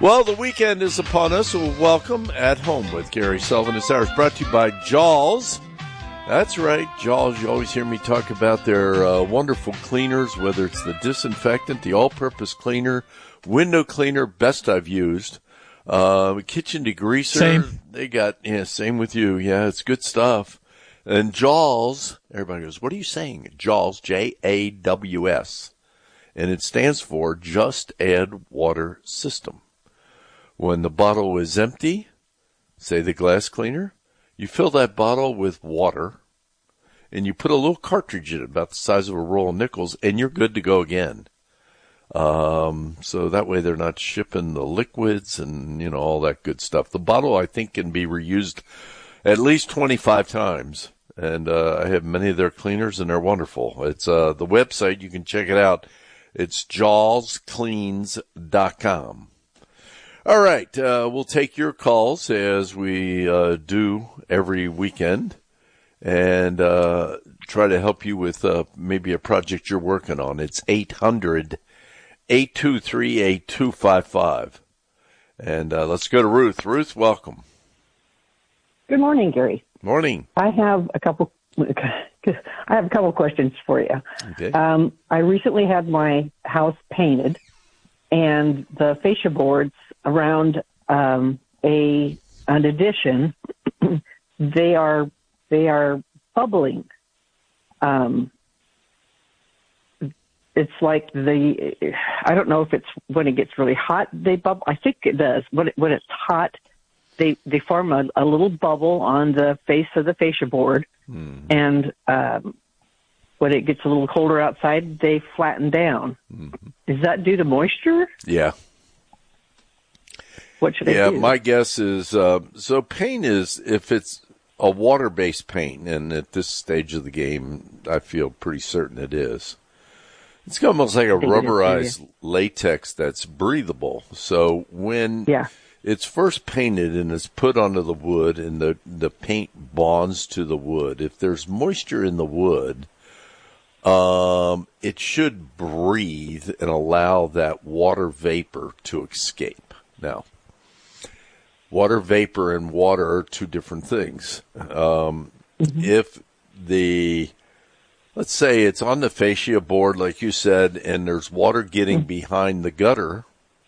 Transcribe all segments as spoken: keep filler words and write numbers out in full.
Well, the weekend is upon us, so welcome at Home with Gary Sullivan. This hour is brought to you by Jaws. That's right, Jaws. You always hear me talk about their uh, wonderful cleaners, whether it's the disinfectant, the all-purpose cleaner, window cleaner, best I've used. Uh, kitchen degreaser. Same. They got, yeah, same with you. Yeah, it's good stuff. And Jaws, everybody goes, what are you saying? Jaws, J A W S. And it stands for Just Add Water System. When the bottle is empty, say the glass cleaner, you fill that bottle with water, and you put a little cartridge in it about the size of a roll of nickels, and you're good to go again. Um, so that way they're not shipping the liquids and, you know, all that good stuff. The bottle, I think, can be reused at least twenty-five times. And, uh, I have many of their cleaners and they're wonderful. It's, uh, the website. You can check it out. It's jaws cleans dot com. All right. Uh, we'll take your calls as we, uh, do every weekend and, uh, try to help you with, uh, maybe a project you're working on. It's eight hundred, eight two three, eight two five five. And, uh, let's go to Ruth. Ruth, welcome. Good morning, Gary. Morning. I have a couple. I have a couple questions for you. Okay. Um, I recently had my house painted, and the fascia boards around um, a an addition, they are they are bubbling. Um, it's like the I don't know if it's when it gets really hot they bubble. I think it does. When it, when it's hot, they they form a, a little bubble on the face of the fascia board, mm-hmm. and um, when it gets a little colder outside, they flatten down. Mm-hmm. Is that due to moisture? Yeah. What should yeah, I do? Yeah, my guess is uh, so. Paint is if it's a water-based paint, and at this stage of the game, I feel pretty certain it is. It's almost like a rubberized latex that's breathable. So when yeah. it's first painted and it's put onto the wood and the, the paint bonds to the wood, if there's moisture in the wood, um, it should breathe and allow that water vapor to escape. Now, water vapor and water are two different things. Um, mm-hmm. If the... Let's say it's on the fascia board, like you said, and there's water getting mm-hmm. behind the gutter.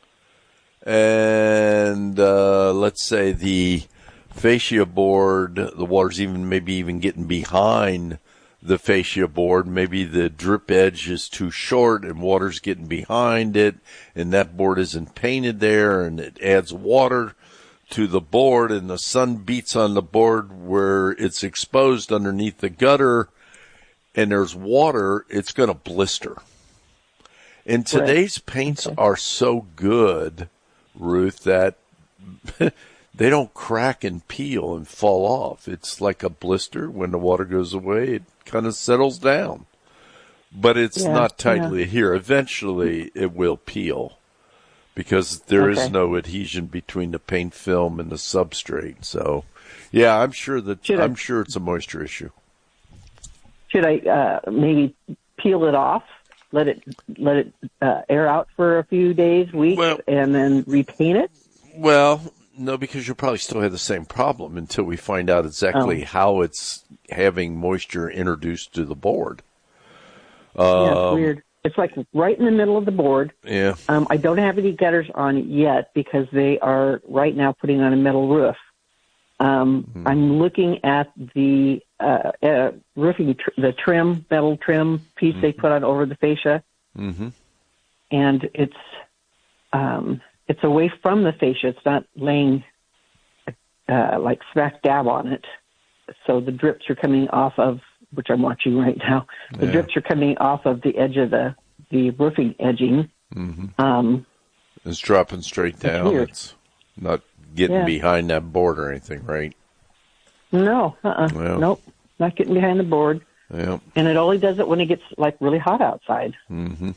And uh, let's say the fascia board, the water's even maybe even getting behind the fascia board. Maybe the drip edge is too short and water's getting behind it, and that board isn't painted there, and it adds water to the board, and the sun beats on the board where it's exposed underneath the gutter, and there's water, it's going to blister. And today's right. paints okay. are so good, Ruth, that they don't crack and peel and fall off. It's like a blister. When the water goes away, it kind of settles down. But it's yeah, not tightly yeah. here. Eventually, it will peel because there okay. is no adhesion between the paint film and the substrate. So, yeah, I'm sure that Should I'm I- sure it's a moisture issue. Should I uh, maybe peel it off, let it let it uh, air out for a few days, weeks, well, and then repaint it? Well, no, because you'll probably still have the same problem until we find out exactly oh. how it's having moisture introduced to the board. Um, yeah, it's weird. It's like right in the middle of the board. Yeah. Um, I don't have any gutters on it yet because they are right now putting on a metal roof. Um, mm-hmm. I'm looking at the uh, uh, roofing, tr- the trim, metal trim piece mm-hmm. they put on over the fascia, mm-hmm. and it's um, it's away from the fascia. It's not laying uh, like smack dab on it. So the drips are coming off of, which I'm watching right now. The yeah. drips are coming off of the edge of the the roofing edging. Mm-hmm. Um, it's dropping straight down. It's, it's not getting yeah. behind that board or anything, right? No, uh-uh. Well, nope, not getting behind the board. Yeah. And it only does it when it gets, like, really hot outside. Mm-hmm.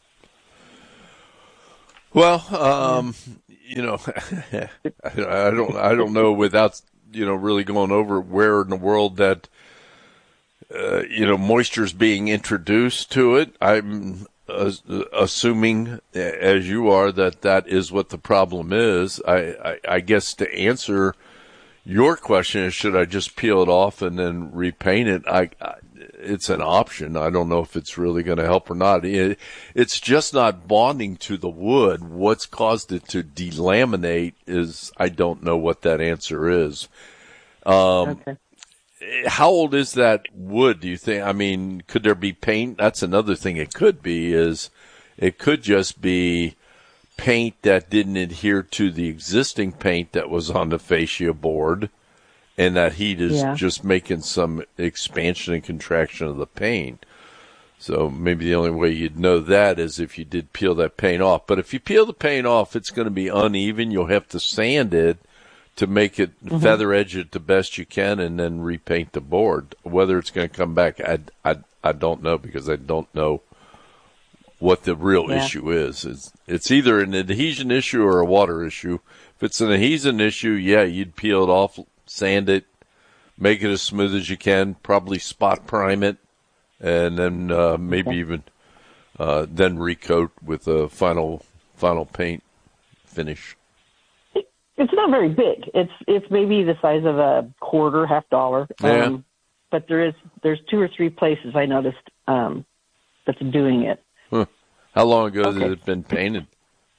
Well, um, you know, I don't I don't know without, you know, really going over where in the world that, uh, you know, moisture is being introduced to it. I'm uh, assuming, as you are, that that is what the problem is, I, I, I guess to answer your question is, should I just peel it off and then repaint it? I, I it's an option. I don't know if it's really going to help or not. It, it's just not bonding to the wood. What's caused it to delaminate is, I don't know what that answer is. Um, okay. How old is that wood, do you think? I mean, could there be paint? That's another thing it could be, is it could just be paint that didn't adhere to the existing paint that was on the fascia board, and that heat is yeah. just making some expansion and contraction of the paint. So maybe the only way you'd know that is if you did peel that paint off. But if you peel the paint off, it's going to be uneven. You'll have to sand it to make it mm-hmm. feather edge it the best you can, and then repaint the board. Whether it's going to come back, I, I, I don't know, because I don't know what the real yeah. issue is. It's, it's either an adhesion issue or a water issue. If it's an adhesion issue, yeah, you'd peel it off, sand it, make it as smooth as you can, probably spot prime it, and then uh, maybe okay. even uh, then recoat with a final final paint finish. It's not very big. It's it's maybe the size of a quarter, half dollar. Yeah. Um, but there is there's two or three places I noticed um, that's doing it. Huh. How long ago okay. has it been painted?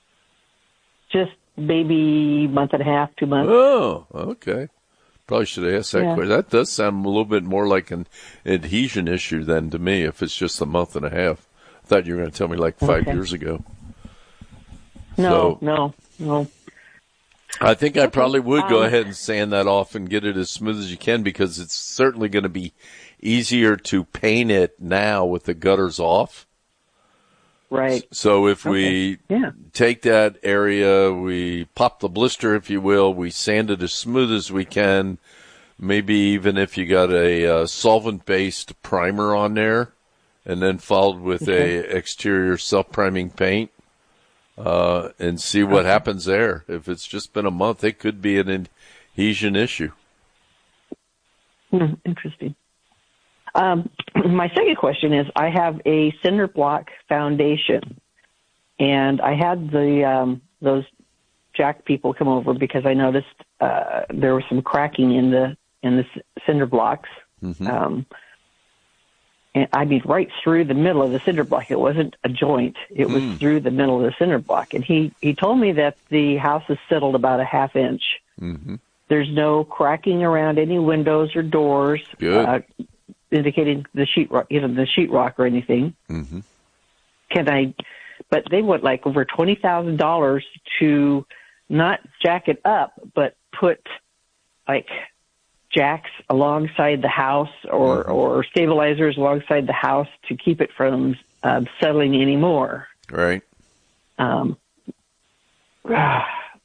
Just maybe a month and a half, two months. Oh, okay. Probably should have asked that yeah. question. That does sound a little bit more like an adhesion issue than to me, if it's just a month and a half. I thought you were going to tell me like five okay. years ago. No, so, no, no. I think I probably would go ahead and sand that off and get it as smooth as you can, because it's certainly going to be easier to paint it now with the gutters off. Right. So if okay. we yeah. take that area, we pop the blister, if you will, we sand it as smooth as we can, maybe even if you got a uh, solvent-based primer on there, and then followed with okay. a exterior self-priming paint, uh, and see what okay. happens there. If it's just been a month, it could be an adhesion issue. Hmm, interesting. Um, my second question is, I have a cinder block foundation, and I had the um, those Jack people come over because I noticed uh, there was some cracking in the in the cinder blocks. Mm-hmm. Um, and I mean, right through the middle of the cinder block. It wasn't a joint; it was mm. through the middle of the cinder block. And he he told me that the house is settled about a half inch. Mm-hmm. There's no cracking around any windows or doors. Good. Uh, indicating the sheetrock, you know, the sheetrock or anything. Mm-hmm. Can I? But they want like over twenty thousand dollars to not jack it up, but put like jacks alongside the house, or mm-hmm. or stabilizers alongside the house to keep it from um, settling anymore. Right. Um. I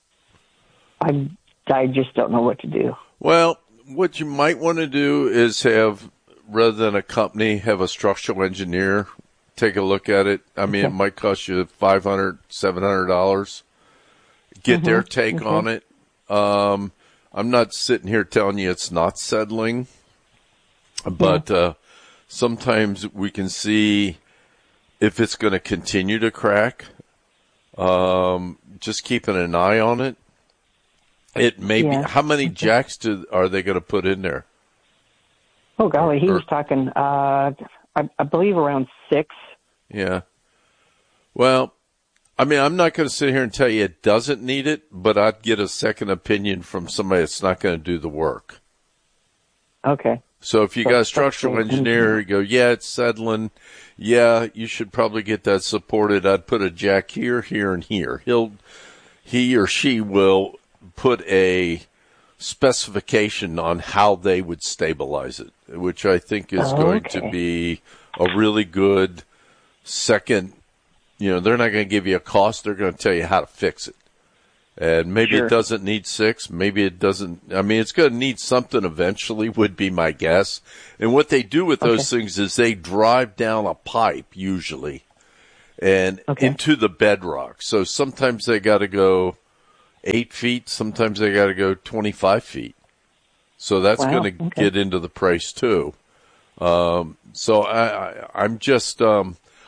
I just don't know what to do. Well, what you might want to do is have, rather than a company, have a structural engineer take a look at it. I mean, okay. it might cost you five hundred dollars, seven hundred dollars. Get mm-hmm. their take okay. on it. Um, I'm not sitting here telling you it's not settling, but yeah. uh, sometimes we can see if it's going to continue to crack. Um, just keeping an eye on it. It may yeah. be. How many jacks do, are they going to put in there? Oh, golly, he or, was talking, uh, I, I believe, around six. Yeah. Well, I mean, I'm not going to sit here and tell you it doesn't need it, but I'd get a second opinion from somebody that's not going to do the work. Okay. So if you so, got a structural engineer, you go, yeah, it's settling. Yeah, you should probably get that supported. I'd put a jack here, here, and here. He'll, he or she will put a specification on how they would stabilize it, which I think is oh, going okay. to be a really good second. You know, they're not going to give you a cost. They're going to tell you how to fix it. And maybe sure. it doesn't need six. Maybe it doesn't. I mean, it's going to need something eventually, would be my guess. And what they do with those okay. things is they drive down a pipe usually and okay. into the bedrock. So sometimes they got to go eight feet. Sometimes they got to go twenty-five feet. So that's wow. going to okay. get into the price too. Um, so I, I, I'm just, um,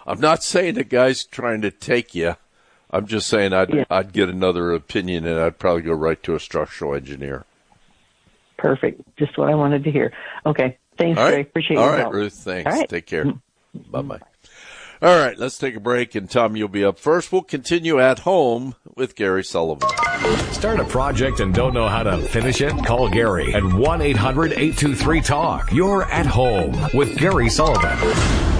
I'm not saying the guy's trying to take you. I'm just saying I'd Yeah. I'd get another opinion, and I'd probably go right to a structural engineer. Perfect. Just what I wanted to hear. Okay. Thanks, All Gary. right, Appreciate all your right, help. Ruth. Thanks. All right. Take care. Bye bye. All right, let's take a break, and Tom, you'll be up first. We'll continue at home with Gary Sullivan. Start a project and don't know how to finish it? Call Gary at one eight hundred eight two three talk. You're at home with Gary Sullivan.